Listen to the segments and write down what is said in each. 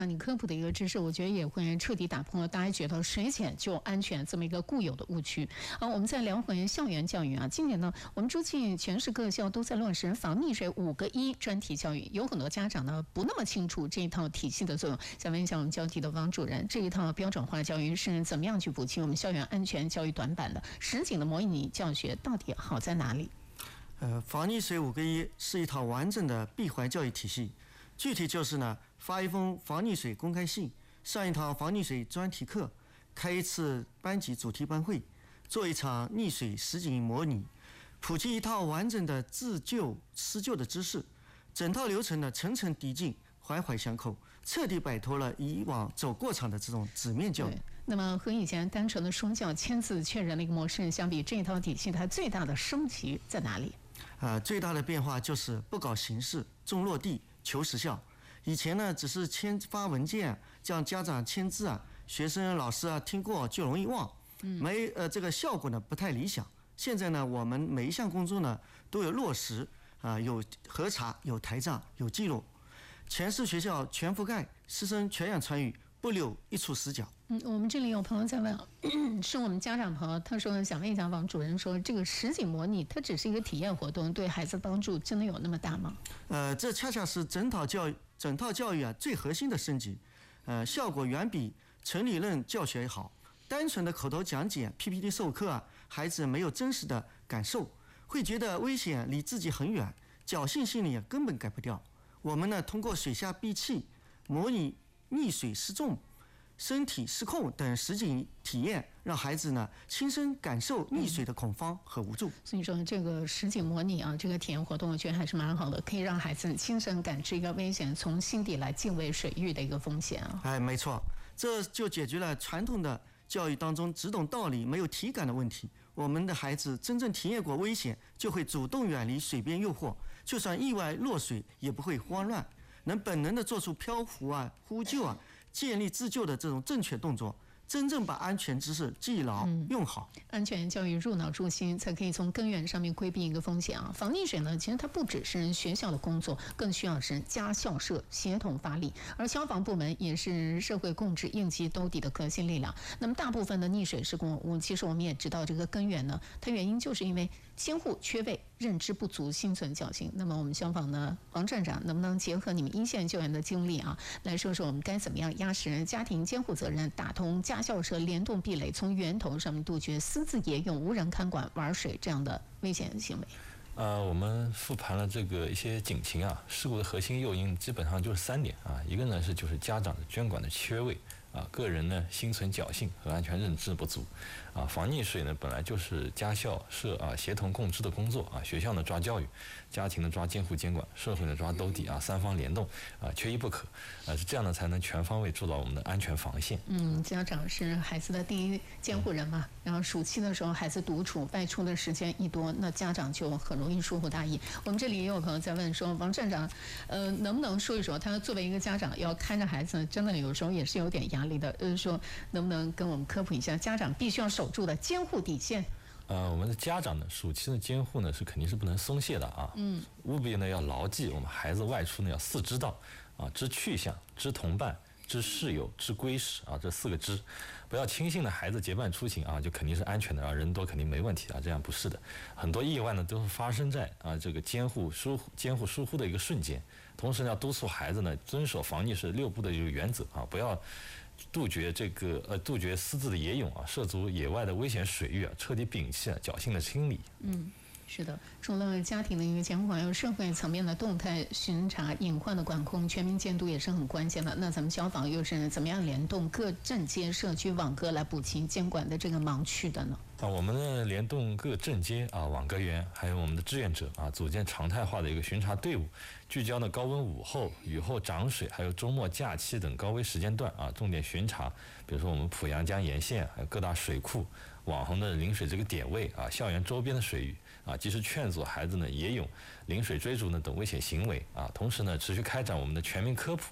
你科普的一个知识，我觉得也会彻底打破了大家觉得水浅就安全这么一个固有的误区。我们再聊回校园教育啊，今年呢，我们诸暨全市各校都在落实防溺水5个1专题教育，有很多家长呢不那么清楚这一套体系的作用。想问一下我们教题的王主任，这一套标准化教育是怎么样去补齐我们校园安全教育短板的？实景的模拟教学到底好在哪里？ 防溺水5个1是一套完整的闭环教育体系，具体就是呢，发一封防溺水公开信，上一堂防溺水专题课，开一次班级主题班会，做一场溺水实景模拟，普及一套完整的自救施救的知识，整套流程呢层层递进，环环相扣，彻底摆脱了以往走过场的这种纸面教育。 那么和以前单纯的说教签字确认的一个模式相比，这套体系它最大的升级在哪里？ 最大的变化就是不搞形式，重落地，求实效。以前呢，只是发文件，叫家长签字啊，学生老师啊听过就容易忘，这个效果呢不太理想。现在呢，我们每一项工作呢都有落实有核查，有台账，有记录，全市学校全覆盖，师生全员参与，不留一处死角。 我们这里有朋友在问，是我们家长朋友，他说想问一下王主任，说这个实景模拟它只是一个体验活动，对孩子帮助真的有那么大吗？ 这恰恰是整套教育最核心的升级，效果远比纯理论教学好。单纯的口头讲解、PPT 授课孩子没有真实的感受，会觉得危险离自己很远，侥幸心理根本改不掉。我们呢，通过水下闭气、模拟溺水失重、身体失控等实景体验，让孩子呢亲身感受溺水的恐慌和无助。 所以说，这个实景模拟这个体验活动，我觉得还是蛮好的，可以让孩子亲身感知一个危险，从心底来敬畏水域的一个风险啊。 没错，这就解决了传统的教育当中只懂道理没有体感的问题。我们的孩子真正体验过危险，就会主动远离水边诱惑，就算意外落水也不会慌乱，能本能地做出漂浮呼救建立自救的这种正确动作，真正把安全知识记牢用好。 安全教育入脑入心，才可以从根源上面规避一个风险啊。防溺水呢，其实它不只是学校的工作，更需要是家校社协同发力，而消防部门也是社会共治应急兜底的核心力量。那么大部分的溺水事故，其实我们也知道这个根源呢，它原因就是因为监护缺位、认知不足、心存侥幸。那么我们消防呢，王站长能不能结合你们一线救援的经历来说说我们该怎么样压实家庭监护责任，打通家校社联动壁垒，从源头上面杜绝私自野用、无人看管、玩水这样的危险行为？ 我们复盘了这个一些警情事故的核心诱因基本上就是3点一个呢就是家长的监管的缺位个人呢心存侥幸和安全认知不足防溺水呢本来就是家校社协同共治的工作学校呢抓教育，家庭呢抓监护监管，社会呢抓兜底3方联动缺一不可这样呢才能全方位做到我们的安全防线。 家长是孩子的第一监护人嘛，然后暑期的时候孩子独处，外出的时间一多，那家长就很容易疏忽大意。我们这里也有朋友在问说，王站长能不能说一说，他作为一个家长要看着孩子，真的有时候也是有点压力的，说能不能跟我们科普一下家长必须要守住的监护底线？ 我们的家长呢，暑期的监护呢是肯定是不能松懈的务必呢要牢记我们孩子外出呢要4知道知去向、知同伴、知室友、知归时这4个知，不要轻信的孩子结伴出行就肯定是安全的人多肯定没问题这样不是的，很多意外呢都是发生在这个监护疏忽的一个瞬间。同时呢要督促孩子呢遵守防溺水6步的一个原则不要杜绝私自的野泳涉足野外的危险水域彻底摒弃侥幸的心理。 是的，除了家庭的一个监管，还有社会层面的动态巡查、隐患的管控、全民监督也是很关键的。那咱们消防又是怎么样联动各镇街社区网格来补齐监管的这个盲区的呢？ 我们呢联动各镇街网格员，还有我们的志愿者组建常态化的一个巡查队伍，聚焦呢高温午后、雨后涨水，还有周末假期等高危时间段重点巡查，比如说我们濮阳江沿线，还有各大水库、网红的临水这个点位校园周边的水域及时劝阻孩子呢野泳、临水追逐呢等危险行为同时呢持续开展我们的全民科普，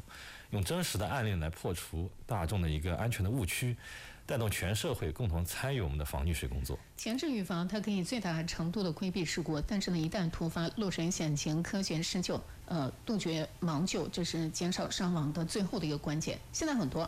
用真实的案例来破除大众的一个安全的误区，带动全社会共同参与我们的防溺水工作。 前置预防，它可以最大程度的规避事故，但是呢，一旦突发落水险情，科学施救，杜绝盲救，这是减少伤亡的最后的一个关键。现在很多